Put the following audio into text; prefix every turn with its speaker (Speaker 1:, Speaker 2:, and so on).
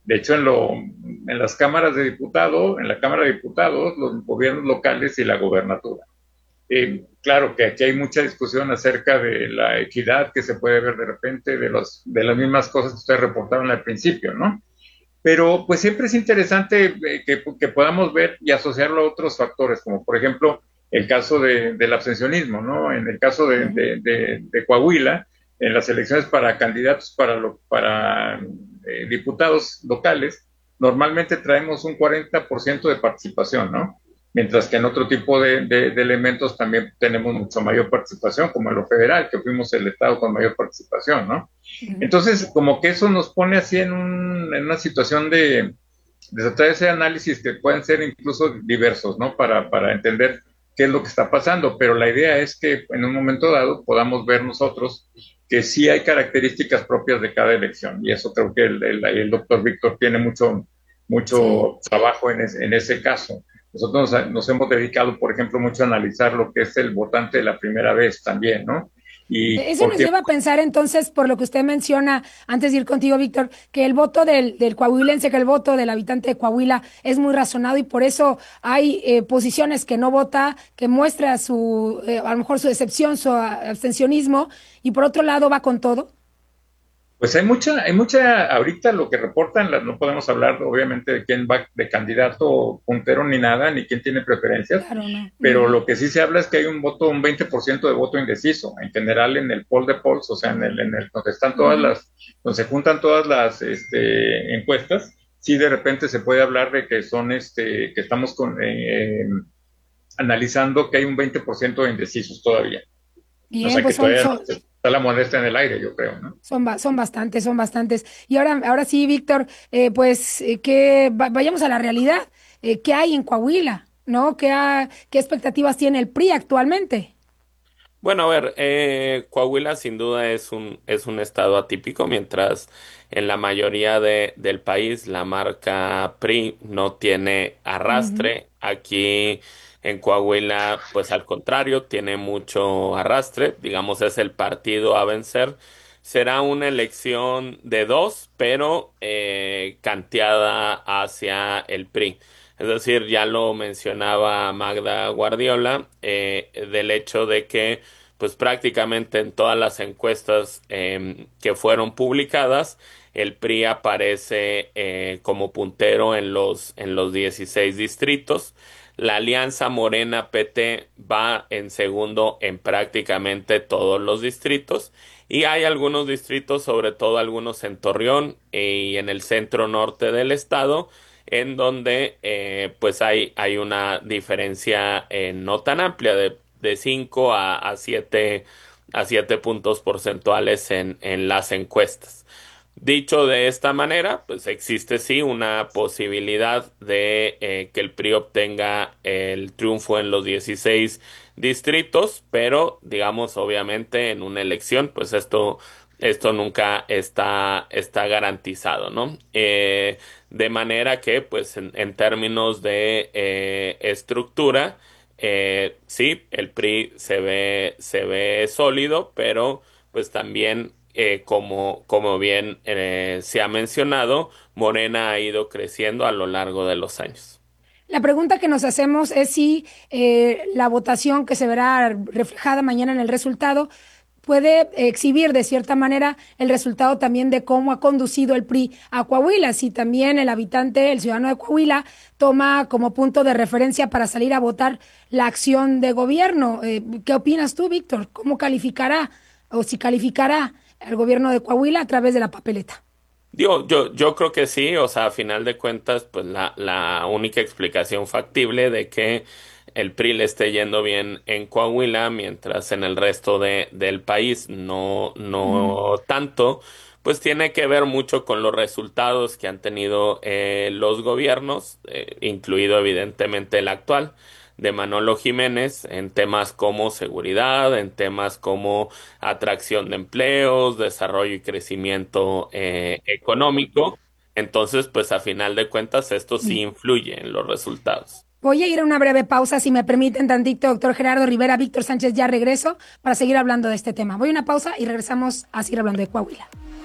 Speaker 1: De hecho, en las cámaras de diputados, en la Cámara de Diputados, los gobiernos locales y la gobernatura. Claro que aquí hay mucha discusión acerca de la equidad que se puede ver de repente de las mismas cosas que ustedes reportaron al principio, ¿no? Pero pues siempre es interesante que podamos ver y asociarlo a otros factores, como por ejemplo el caso del abstencionismo, ¿no? En el caso de Coahuila, en las elecciones para candidatos para diputados locales, normalmente traemos un 40% de participación, ¿no? Mientras que en otro tipo de elementos también tenemos mucho mayor participación, como en lo federal, que fuimos el estado con mayor participación, ¿no?
Speaker 2: Ujú.
Speaker 1: Entonces, como que eso nos pone así en una situación de tratar ese análisis que pueden ser incluso diversos, ¿no? Para entender qué es lo que está pasando, pero la idea es que en un momento dado podamos ver nosotros que sí hay características propias de cada elección, y eso creo que el doctor Víctor tiene
Speaker 2: Sí.
Speaker 1: mucho trabajo en ese caso. Nosotros nos hemos dedicado, por ejemplo, mucho a analizar lo que es el votante de la primera vez también, ¿no? Y
Speaker 2: Eso nos
Speaker 1: porque
Speaker 2: lleva a pensar entonces, por lo que usted menciona, antes de ir contigo, Víctor, que el voto del coahuilense, que el voto del habitante de Coahuila es muy razonado y por eso hay posiciones que no vota, que muestra a lo mejor su decepción, su abstencionismo, y por otro lado va con todo.
Speaker 1: pues ahorita lo que reportan, no podemos hablar obviamente de quién va de candidato puntero ni nada, ni quién tiene preferencias,
Speaker 2: Claro, no.
Speaker 1: pero
Speaker 2: Ujú,
Speaker 1: lo que sí se habla es que hay un 20% de voto indeciso, en general en el poll de polls, o sea, donde están
Speaker 2: ujú.
Speaker 1: donde se juntan todas las encuestas, sí de repente se puede hablar de que que estamos analizando que hay un 20% de indecisos todavía. O
Speaker 2: Bien,
Speaker 1: sea que
Speaker 2: pues
Speaker 1: todavía está la moneda está en el aire, yo creo, ¿no?
Speaker 2: son bastantes, son bastantes. Y ahora sí, Víctor, pues vayamos a la realidad. ¿Qué hay en Coahuila? ¿No? ¿Qué expectativas tiene el PRI actualmente?
Speaker 3: Bueno, a ver, Coahuila sin duda es un estado atípico, mientras en la mayoría del país la marca PRI no tiene
Speaker 2: Ujú.
Speaker 3: arrastre. Aquí en Coahuila, pues al contrario, tiene mucho arrastre, digamos, es el partido a vencer. Será una elección de dos, pero canteada hacia el PRI. Es decir, ya lo mencionaba Magda Guardiola, del hecho de que, pues prácticamente en todas las encuestas que fueron publicadas, el PRI aparece como puntero en los 16 distritos. La alianza Morena-PT va en segundo en prácticamente todos los distritos. Y hay algunos distritos, sobre todo algunos en Torreón y en el centro norte del estado, en donde pues hay una diferencia no tan amplia de 5 a 7 puntos porcentuales en las encuestas. Dicho de esta manera, pues existe sí una posibilidad de que el PRI obtenga el triunfo en los 16 distritos, pero digamos obviamente en una elección, pues esto nunca está garantizado, ¿no? De manera que, pues, en términos de estructura, sí, el PRI se ve sólido, pero pues también, como bien se ha mencionado, Morena ha ido creciendo a lo largo de los años.
Speaker 2: La pregunta que nos hacemos es si la votación que se verá reflejada mañana en el resultado puede exhibir de cierta manera el resultado también de cómo ha conducido el PRI a Coahuila, si también el habitante, el ciudadano de Coahuila, toma como punto de referencia para salir a votar la acción de gobierno. ¿Qué opinas tú, Víctor? ¿Cómo calificará o si calificará al gobierno de Coahuila a través de la papeleta?
Speaker 3: Digo, yo creo que sí, o sea, a final de cuentas, pues la única explicación factible de que el PRI le esté yendo bien en Coahuila, mientras en el resto del país
Speaker 2: Ujú.
Speaker 3: no tanto, pues tiene que ver mucho con los resultados que han tenido los gobiernos, incluido evidentemente el actual de Manolo Jiménez, en temas como seguridad, en temas como atracción de empleos, desarrollo y crecimiento económico. Entonces, pues a final de cuentas, esto sí
Speaker 2: Bien.
Speaker 3: influye en los resultados.
Speaker 2: Voy a ir a una breve pausa, si me permiten tantito, doctor Gerardo Rivera, Víctor Sánchez, ya regreso para seguir hablando de este tema. Voy a una pausa y regresamos a seguir hablando de Coahuila.